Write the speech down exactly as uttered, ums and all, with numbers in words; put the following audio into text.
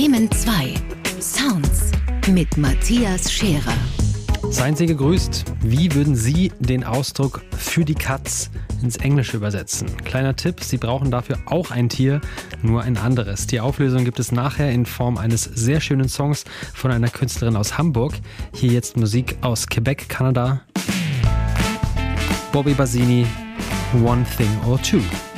Bremen zwei. Sounds mit Matthias Scherer. Seien Sie gegrüßt. Wie würden Sie den Ausdruck für die Katz ins Englische übersetzen? Kleiner Tipp, Sie brauchen dafür auch ein Tier, nur ein anderes. Die Auflösung gibt es nachher in Form eines sehr schönen Songs von einer Künstlerin aus Hamburg. Hier jetzt Musik aus Quebec, Kanada. Bobby Bazzini, One Thing or Two.